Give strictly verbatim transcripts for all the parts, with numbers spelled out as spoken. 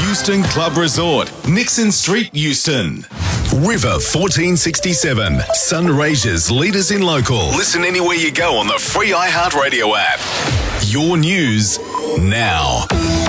Euston Club Resort, Nixon Street, Euston. River fourteen sixty-seven, Sunraysia's leaders in local. Listen anywhere you go on the free iHeartRadio app. Your news now.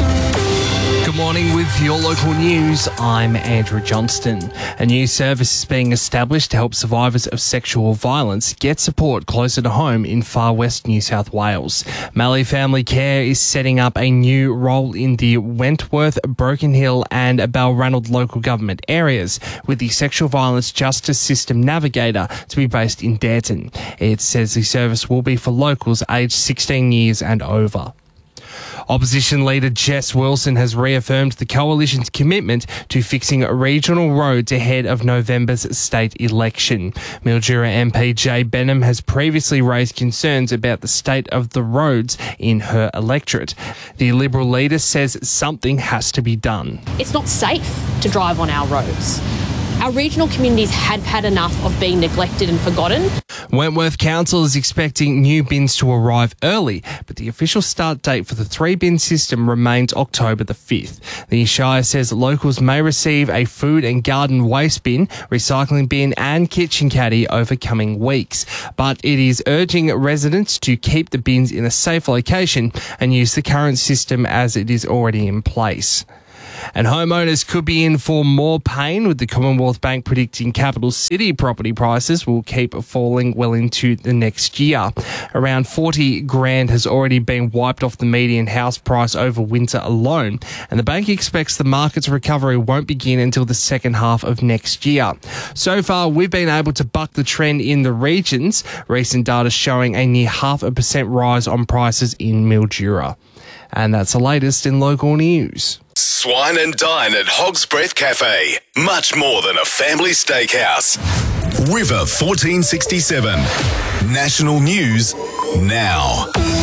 Good morning with your local news. I'm Andrew Johnston. A new service is being established to help survivors of sexual violence get support closer to home in far west New South Wales. Mallee Family Care is setting up a new role in the Wentworth, Broken Hill and Balranald local government areas with the Sexual Violence Justice System Navigator to be based in Dareton. It says the service will be for locals aged sixteen years and over. Opposition leader Jess Wilson has reaffirmed the coalition's commitment to fixing regional roads ahead of November's state election. Mildura M P Jay Benham has previously raised concerns about the state of the roads in her electorate. The Liberal leader says something has to be done. It's not safe to drive on our roads. Our regional communities have had enough of being neglected and forgotten. Wentworth Council is expecting new bins to arrive early, but the official start date for the three-bin system remains October the fifth. The Shire says locals may receive a food and garden waste bin, recycling bin and kitchen caddy over coming weeks, but it is urging residents to keep the bins in a safe location and use the current system as it is already in place. And homeowners could be in for more pain, with the Commonwealth Bank predicting capital city property prices will keep falling well into the next year. Around forty grand has already been wiped off the median house price over winter alone, and the bank expects the market's recovery won't begin until the second half of next year. So far, we've been able to buck the trend in the regions, recent data showing a near half a percent rise on prices in Mildura. And that's the latest in local news. Swine and dine at Hog's Breath Cafe. Much more than a family steakhouse. River fourteen sixty-seven. National news now.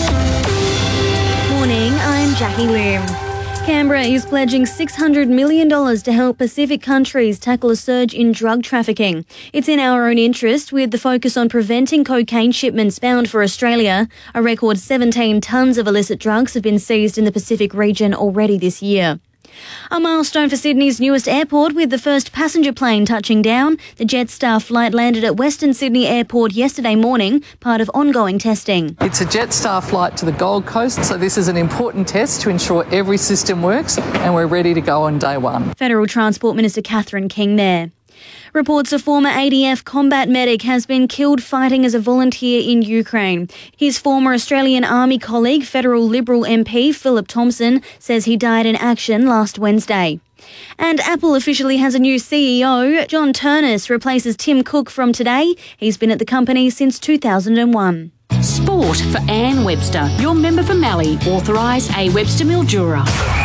Morning, I'm Jackie Loom. Canberra is pledging six hundred million dollars to help Pacific countries tackle a surge in drug trafficking. It's in our own interest, with the focus on preventing cocaine shipments bound for Australia. A record seventeen tonnes of illicit drugs have been seized in the Pacific region already this year. A milestone for Sydney's newest airport, with the first passenger plane touching down. The Jetstar flight landed at Western Sydney Airport yesterday morning, part of ongoing testing. It's a Jetstar flight to the Gold Coast, so this is an important test to ensure every system works, and we're ready to go on day one. Federal Transport Minister Catherine King there. Reports a former A D F combat medic has been killed fighting as a volunteer in Ukraine. His former Australian Army colleague, Federal Liberal M P Philip Thompson, says he died in action last Wednesday. And Apple officially has a new C E O. John Turnus replaces Tim Cook from today. He's been at the company since two thousand one. Sport for Anne Webster, your member for Mallee, authorised A Webster Mildura.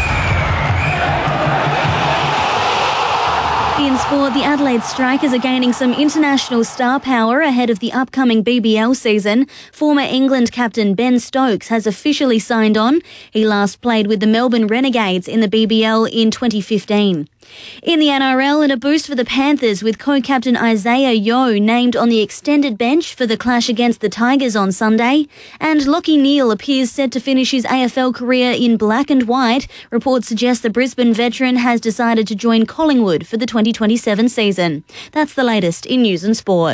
In sport, the Adelaide Strikers are gaining some international star power ahead of the upcoming B B L season. Former England captain Ben Stokes has officially signed on. He last played with the Melbourne Renegades in the B B L in twenty fifteen. In the N R L, and a boost for the Panthers, with co-captain Isaiah Yeo named on the extended bench for the clash against the Tigers on Sunday. And Lachie Neale appears set to finish his A F L career in black and white. Reports suggest the Brisbane veteran has decided to join Collingwood for the twenty twenty-seven season. That's the latest in news and sport.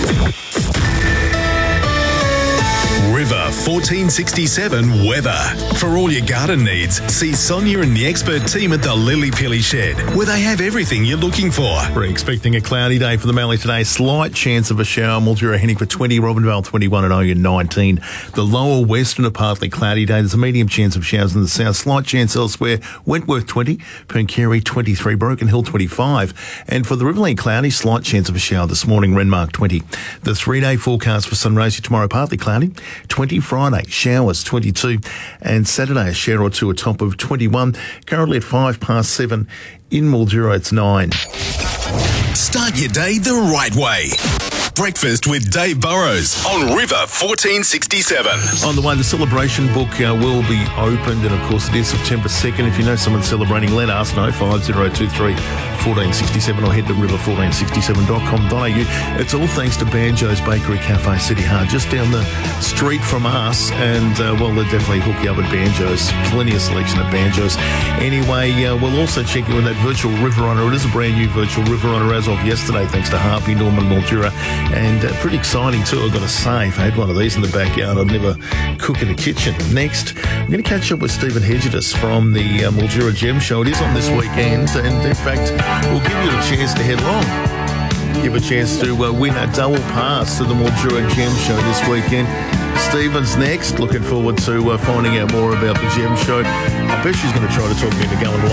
River fourteen sixty-seven weather. For all your garden needs, see Sonia and the expert team at the Lily Pilly Shed, where they have everything you're looking for. We're expecting a cloudy day for the Mallee today. Slight chance of a shower. Mildura heading for twenty, Robinvale twenty-one and Oyen nineteen. The lower western, a partly cloudy day. There's a medium chance of showers in the south. Slight chance elsewhere. Wentworth twenty, Pernkeri twenty-three, Broken Hill twenty-five. And for the Riverland, cloudy, slight chance of a shower this morning. Renmark twenty. The three-day forecast for Sunraysia tomorrow, partly cloudy. twenty Friday, showers twenty-two, and Saturday a shower or two, a top of twenty-one. Currently at five past seven in Mildura, it's nine. Start your day the right way. Breakfast with Dave Burrows on River fourteen sixty-seven. On the way, the celebration book uh, will be opened, and of course it is September second. If you know someone celebrating, let us know, five oh two three, one four six seven, or head to river one four six seven dot com dot a u. It's all thanks to Banjo's Bakery Cafe City Hard, just down the street from us, and uh, well, they'll definitely hook you up at Banjo's. Plenty of selection at Banjo's. Anyway, uh, we'll also check in with that virtual river runner. It is a brand new virtual river runner as of yesterday, thanks to Harvey Norman Mildura, and uh, pretty exciting too, I've got to say. If I had one of these in the backyard, I'd never cook in the kitchen. Next, I'm going to catch up with Stephen Hedgedus from the uh, Mildura Gem Show. It is on this weekend, and in fact, we'll give you a chance to head along. Give a chance to uh, win a double pass to the Mildura Gem Show this weekend. Stephen's next. Looking forward to uh, finding out more about the Gem Show. I bet she's going to try to talk me into going along.